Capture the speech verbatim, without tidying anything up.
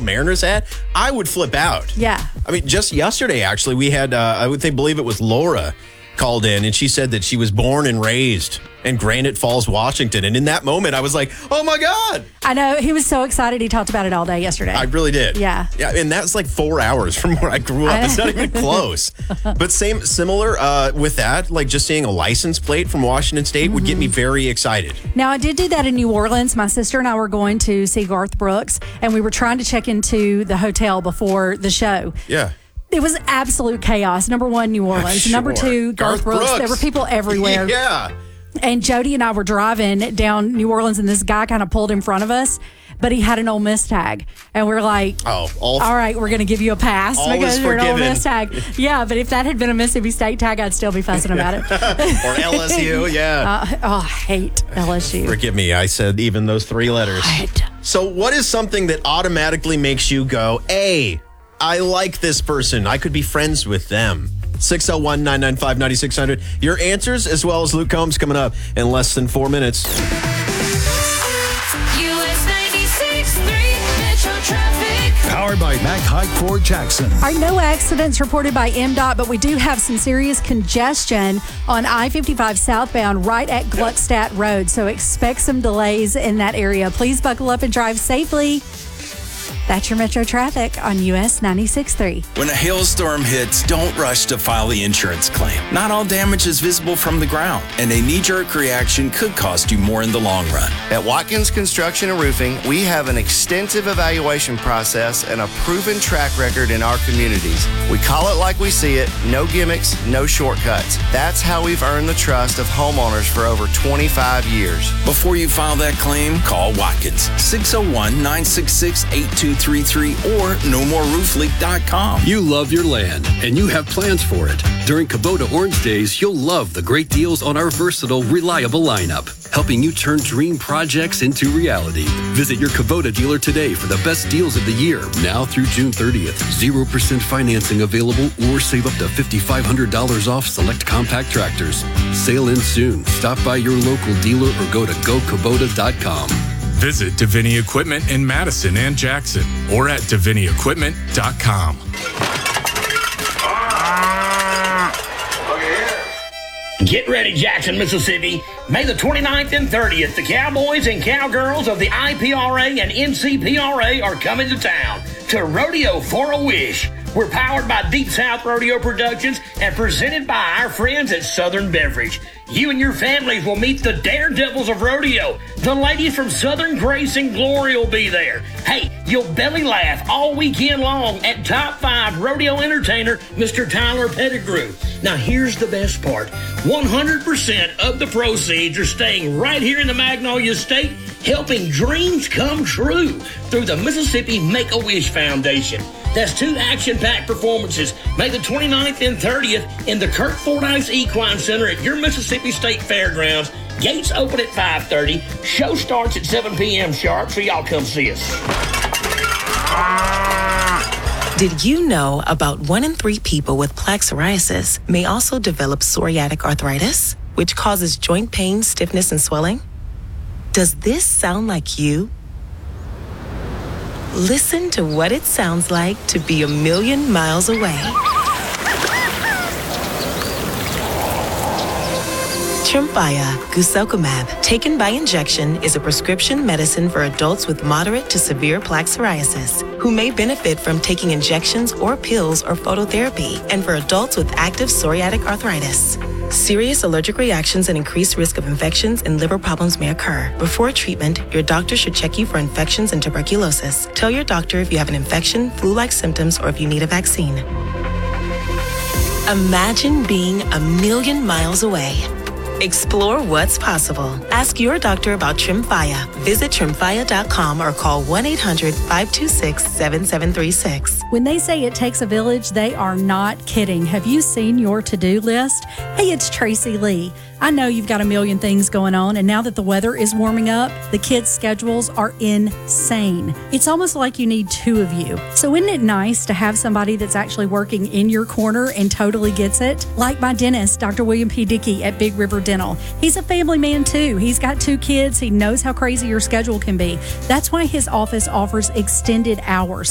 Mariners hat, I would flip out. Yeah. I mean, just yesterday, actually, we had, uh, I would think, believe it was Laura called in, and she said that she was born and raised in Granite Falls, Washington. And in that moment, I was like, oh my God. I know. He was so excited. He talked about it all day yesterday. I really did. Yeah. Yeah. And that's like four hours from where I grew up. It's not even close. But same, similar uh, with that, like just seeing a license plate from Washington State mm-hmm. would get me very excited. Now, I did do that in New Orleans. My sister and I were going to see Garth Brooks, and we were trying to check into the hotel before the show. Yeah. It was absolute chaos. Number one, New Orleans. Sure. Number two, Garth, Garth Brooks. Brooks. There were people everywhere. Yeah. And Jody and I were driving down New Orleans, and this guy kind of pulled in front of us, but he had an Ole Miss tag. And we're like, oh, all, all right, we're going to give you a pass all because is you're an Ole forgiven. Miss tag. Yeah, but if that had been a Mississippi State tag, I'd still be fussing about it. Or L S U, yeah. Uh, oh, I hate L S U. Forgive me, I said even those three letters. Hate. So what is something that automatically makes you go, A, I like this person. I could be friends with them. six oh one, nine nine five, nine six hundred. Your answers, as well as Luke Combs, coming up in less than four minutes. U S ninety-six point three Metro Traffic. Powered by Mac Haik Ford Jackson. Are no accidents reported by M DOT, but we do have some serious congestion on I fifty-five southbound right at Gluckstadt Road. So expect some delays in that area. Please buckle up and drive safely. That's your Metro Traffic on U S ninety-six point three. When a hailstorm hits, don't rush to file the insurance claim. Not all damage is visible from the ground, and a knee-jerk reaction could cost you more in the long run. At Watkins Construction and Roofing, we have an extensive evaluation process and a proven track record in our communities. We call it like we see it, no gimmicks, no shortcuts. That's how we've earned the trust of homeowners for over twenty-five years. Before you file that claim, call Watkins, six oh one, nine six six, eight two three three or no more roof leak dot com. You love your land, and you have plans for it. During Kubota Orange Days, you'll love the great deals on our versatile, reliable lineup, helping you turn dream projects into reality. Visit your Kubota dealer today for the best deals of the year, now through June thirtieth. zero percent financing available, or save up to five thousand five hundred dollars off select compact tractors. Sale ends soon. Stop by your local dealer or go to go kubota dot com. Visit Davini Equipment in Madison and Jackson or at davini equipment dot com. Get ready, Jackson, Mississippi. May the twenty-ninth and thirtieth, the Cowboys and Cowgirls of the I P R A and N C P R A are coming to town to Rodeo for a Wish. We're powered by Deep South Rodeo Productions and presented by our friends at Southern Beverage. You and your families will meet the Daredevils of Rodeo. The ladies from Southern Grace and Glory will be there. Hey, you'll belly laugh all weekend long at top five rodeo entertainer, Mister Tyler Pettigrew. Now, here's the best part. one hundred percent of the proceeds are staying right here in the Magnolia State, helping dreams come true through the Mississippi Make-A-Wish Foundation. That's two action-packed performances, May the twenty-ninth and thirtieth in the Kirk Fordyce Equine Center at your Mississippi State Fairgrounds. Gates open at five thirty. Show starts at seven p.m. sharp, so y'all come see us. Did you know about one in three people with plaque psoriasis may also develop psoriatic arthritis, which causes joint pain, stiffness, and swelling? Does this sound like you? Listen to what it sounds like to be a million miles away. Tremfya guselkumab, taken by injection, is a prescription medicine for adults with moderate to severe plaque psoriasis who may benefit from taking injections or pills or phototherapy, and for adults with active psoriatic arthritis. Serious allergic reactions and increased risk of infections and liver problems may occur. Before treatment, your doctor should check you for infections and tuberculosis. Tell your doctor if you have an infection, flu-like symptoms, or if you need a vaccine. Imagine being a million miles away. Explore what's possible. Ask your doctor about Tremfya. Visit tremfya dot com or call one eight hundred, five two six, seven seven three six. When they say it takes a village, they are not kidding. Have you seen your to-do list? Hey, it's Tracy Lee. I know you've got a million things going on, and now that the weather is warming up, the kids' schedules are insane. It's almost like you need two of you. So isn't it nice to have somebody that's actually working in your corner and totally gets it? Like my dentist, Doctor William P. Dickey at Big River Dental. He's a family man too. He's got two kids. He knows how crazy your schedule can be. That's why his office offers extended hours.